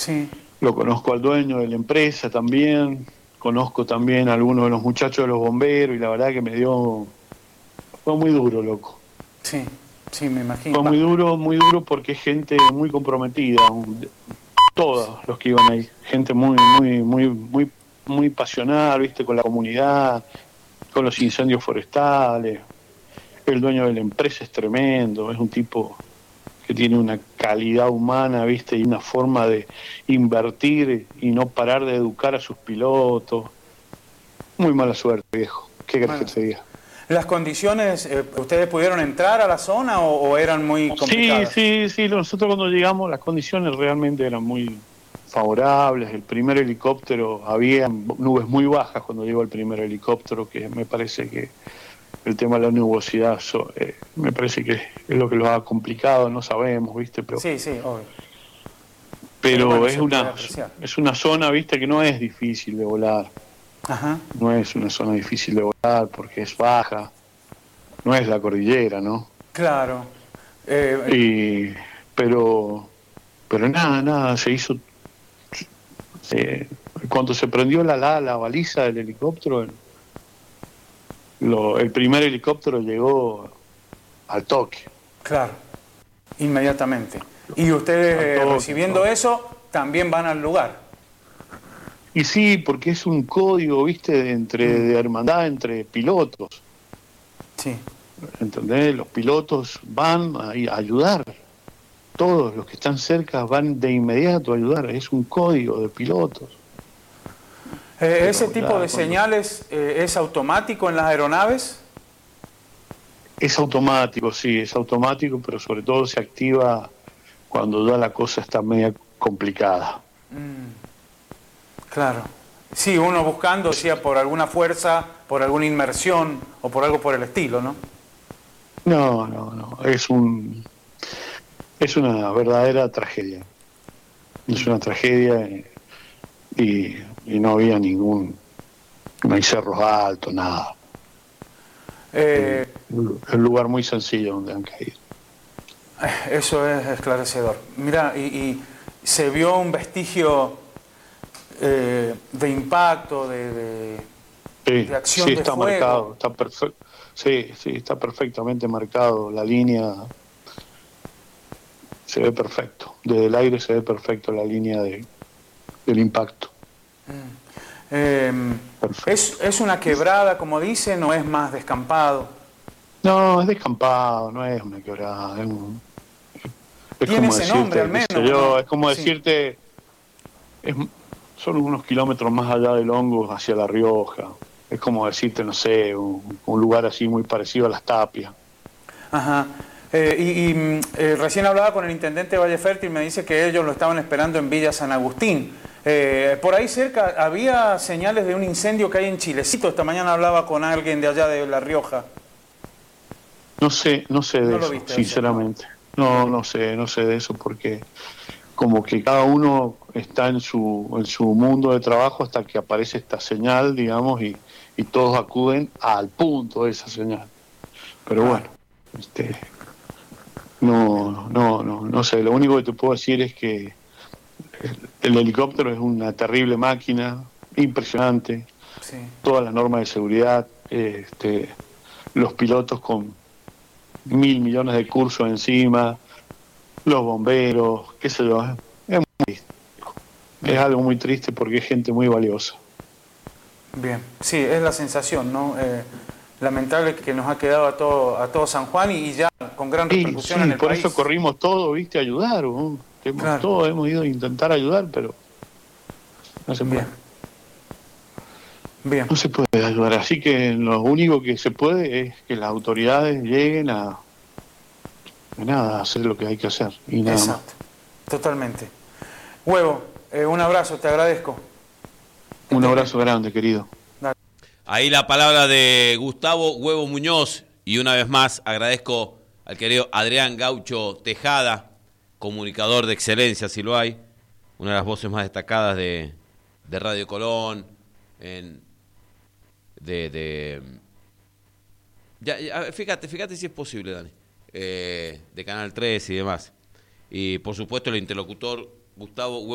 Sí. Lo conozco al dueño de la empresa también, conozco también a algunos de los muchachos de los bomberos y la verdad que fue muy duro, loco. Sí, sí, me imagino. Fue muy duro porque es gente muy comprometida, todos los que iban ahí, gente muy pasional, viste, con la comunidad, con los incendios forestales. El dueño de la empresa es tremendo, es un tipo que tiene una calidad humana, viste, y una forma de invertir y no parar de educar a sus pilotos. Muy mala suerte, viejo. ¿Qué querés que Bueno, te diga? ¿las condiciones, ustedes pudieron entrar a la zona o eran muy complicadas? Sí, nosotros cuando llegamos las condiciones realmente eran muy favorables. El primer helicóptero, había nubes muy bajas cuando llegó el primer helicóptero, que me parece que el tema de la nubosidad me parece que es lo que lo ha complicado, no sabemos, ¿viste? Sí, sí, obvio. Bueno, Pero se puede apreciar. es una zona, ¿viste? Que no es difícil de volar. Ajá. No es una zona difícil de volar porque es baja, no es la cordillera, ¿no? Claro. Y, pero, pero nada, se hizo. Cuando se prendió la baliza del helicóptero, el primer helicóptero llegó al toque. Claro, inmediatamente. Y Al ustedes toque, al recibiendo toque. eso, también van al lugar. Y sí, porque es un código, ¿viste? Mm, De hermandad entre pilotos. sí. ¿Entendés? Los pilotos van a ayudar. Todos los que están cerca van de inmediato a ayudar. Es un código de pilotos. ¿Ese Pero tipo ya de señales es automático en las aeronaves? es automático, sí, es automático, pero sobre todo se activa cuando ya la cosa está media complicada. Claro. Sí, uno buscando, decía, por alguna fuerza, por alguna inmersión o por algo por el estilo, ¿no? No. Es una verdadera tragedia. Es una tragedia y no había no hay cerros altos, nada. Eh, Un lugar muy sencillo donde han caído. Eso es esclarecedor. Mira, y se vio un vestigio de impacto, Sí, de sí acción de está fuego. marcado, está perfecto. Sí, está perfectamente marcado. La línea se ve perfecto. Desde el aire se ve perfecto la línea del impacto. Eh, Perfecto. es una quebrada, como dicen, o es más descampado? No, es descampado, no es una quebrada. Es Tiene como ese nombre al decirte, qué menos, sé ¿o yo, no? es como Sí, decirte, es, son unos kilómetros más allá del Hongo hacia La Rioja. Es como decirte, no sé, un lugar así muy parecido a Las Tapias. ajá. Recién hablaba con el intendente de Valle Fértil, me dice que ellos lo estaban esperando en Villa San Agustín. Por ahí cerca había señales de un incendio que hay en Chilecito. Esta mañana hablaba con alguien de allá de La Rioja. No sé de No lo eso, viste eso, no. sinceramente. No lo No sé de eso porque como que cada uno está en su mundo de trabajo hasta que aparece esta señal, digamos, y todos acuden al punto de esa señal. Pero Claro. bueno, este, no sé, lo único que te puedo decir es que el helicóptero es una terrible máquina, impresionante, Sí. todas las normas de seguridad, los pilotos con 1.000 millones de cursos encima, los bomberos, qué sé yo, es Bien, algo muy triste porque es gente muy valiosa. bien. Sí, es la sensación, ¿no? Lamentable que nos ha quedado a todo San Juan y ya con gran repercusión en Sí, el por eso país. corrimos todo, viste, a ayudar, ¿no? Claro. Todos hemos ido a intentar ayudar, pero no se puede. Bien, bien. No se puede ayudar, así que lo único que se puede es que las autoridades lleguen a hacer lo que hay que hacer y nada más. Exacto. Totalmente. Huevo, un abrazo, te agradezco. Que Un estés bien. abrazo grande, querido. Dale. Ahí la palabra de Gustavo Huevo Muñoz. Y una vez más agradezco al querido Adrián Gaucho Tejada, comunicador de excelencia, si lo hay. Una de las voces más destacadas de Radio Colón. De fíjate si es posible, Dani. De Canal 3 y demás. Y por supuesto el interlocutor Gustavo Huevo